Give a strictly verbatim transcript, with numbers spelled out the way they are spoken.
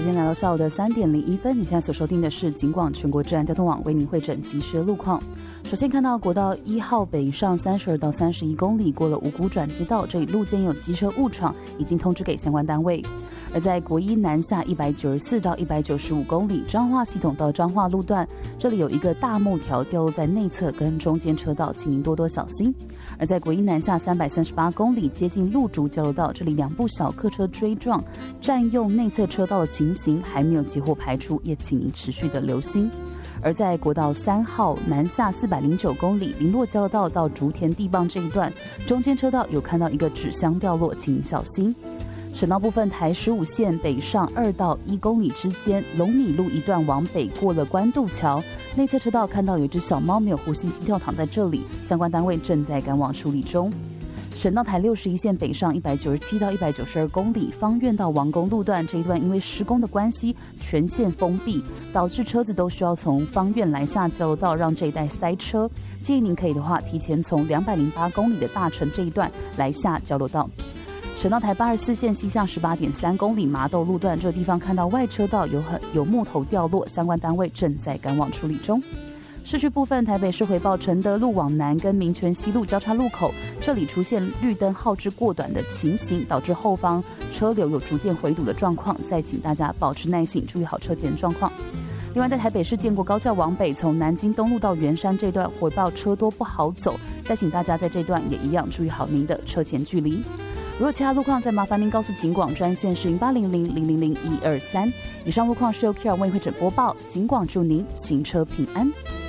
间来到下午的三点零一分，你现在所收听的是警广全国治安交通网为您汇整即时路况。首先看到国道一号北上三十二到三十一公里，过了五股转接道，这里路肩有机车误闯，已经通知给相关单位。而在国一南下一百九十四到一百九十五公里，彰化系统到彰化路段，这里有一个大木条掉落在内侧跟中间车道，请您多多小心。而在国一南下三百三十八公里，接近路竹交流道，这里两部小客车追撞，占用内侧车道的情形还没有结获排除，也请您持续的留心。而在国道三号南下四百零九公里，林落交流道到竹田地磅这一段，中间车道有看到一个纸箱掉落，请您小心。省道部分，台十五线北上二到一公里之间，龙米路一段往北过了关渡桥，内侧车道看到有一只小猫没有呼吸心跳躺在这里，相关单位正在赶往处理中。省道台六十一线北上一百九十七到一百九十二公里，芳苑到王宫路段这一段因为施工的关系全线封闭，导致车子都需要从芳苑来下交流道，让这一带塞车。建议您可以的话，提前从两百零八公里的大城这一段来下交流道。省道台八十四线西向十八点三公里麻豆路段，这个地方看到外车道有很有木头掉落，相关单位正在赶往处理中。市区部分，台北市回报承德路往南跟民权西路交叉路口，这里出现绿灯耗至过短的情形，导致后方车流有逐渐回堵的状况，再请大家保持耐性，注意好车前状况。另外，在台北市建国高架往北，从南京东路到圆山这段回报车多不好走，再请大家在这段也一样注意好您的车前距离。如果其他路况，再麻烦您告诉警广专线是零八零零零零零一二三。以上路况是由 Q R 为会诊播报，警广祝您行车平安。